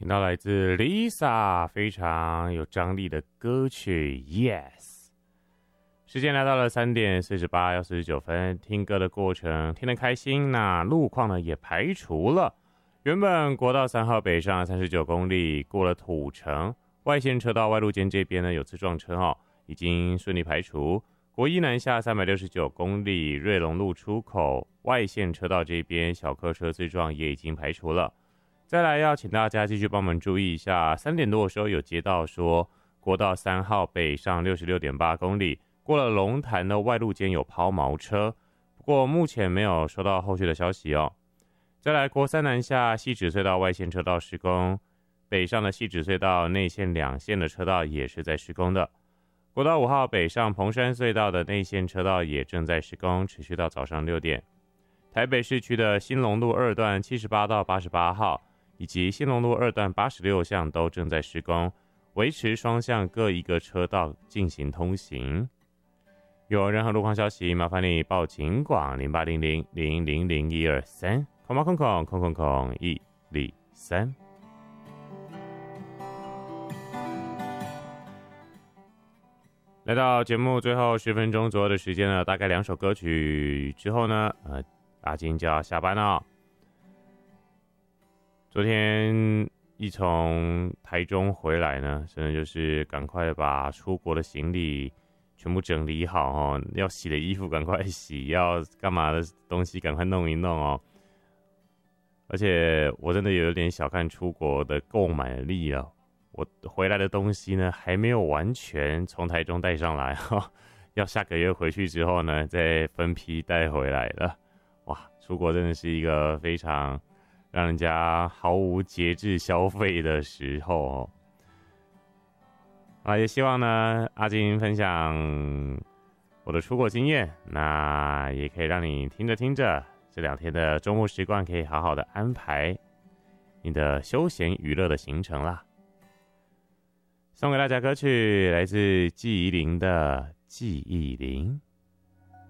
听到来自 Lisa 非常有张力的歌曲 Yes。 时间来到了3点48要49分，听歌的过程听得开心，那路况呢也排除了。原本国道3号北上39公里过了土城外线车道外路肩这边呢有次撞车已经顺利排除。国一南下369公里瑞隆路出口外线车道这边小客车自撞也已经排除了。再来要请大家继续帮忙注意一下，3点多的时候有接到说国道3号北上66.8公里过了龙潭的外路间有抛锚车，不过目前没有收到后续的消息再来国3南下汐止隧道外线车道施工，北上的汐止隧道内线2线的车道也是在施工的。国道5号北上彭山隧道的内线车道也正在施工，持续到早上6点。台北市区的新隆路2段78到88号以及新隆路2段86巷都正在施工，维持双向各一个车道进行通行。有任何路况消息，麻烦你报警广0800000123空空空空空空103。来到节目最后10分钟左右的时间了，大概2首歌曲之后呢，阿金就要下班了。昨天一从台中回来呢，真的就是赶快把出国的行李全部整理好要洗的衣服赶快洗，要干嘛的东西赶快弄一弄而且我真的有点小看出国的购买力了，我回来的东西呢还没有完全从台中带上来要下个月回去之后呢再分批带回来了。哇，出国真的是一个非常让人家毫无节制消费的时候也希望呢阿金分享我的出国经验，那也可以让你听着听着这2天的周末时光可以好好的安排你的休闲娱乐的行程啦。送给大家歌曲来自纪怡伶的《记忆铃》。